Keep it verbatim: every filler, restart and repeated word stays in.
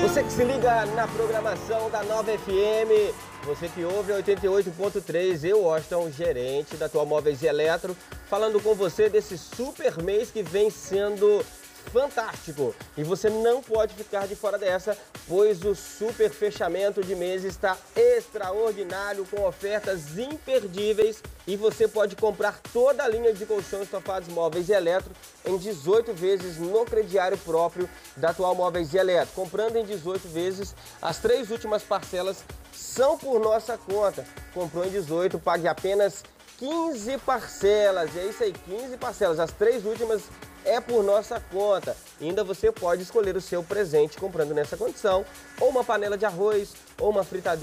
Você que se liga na programação da Nova F M, você que ouve a oitenta e oito ponto três, eu, Washington, gerente da Atual Móveis e Eletro, falando com você desse super mês que vem sendo fantástico. E você não pode ficar de fora dessa, pois o super fechamento de mês está extraordinário, com ofertas imperdíveis, e você pode comprar toda a linha de colchões, sofados, móveis e eletro em dezoito vezes no crediário próprio da Atual Móveis e Eletro. Comprando em dezoito vezes, as três últimas parcelas são por nossa conta. Comprou em dezoito, pague apenas quinze parcelas. E é isso aí, quinze parcelas. As três últimas é por nossa conta. E ainda você pode escolher o seu presente comprando nessa condição, ou uma panela de arroz, ou uma fritadeira.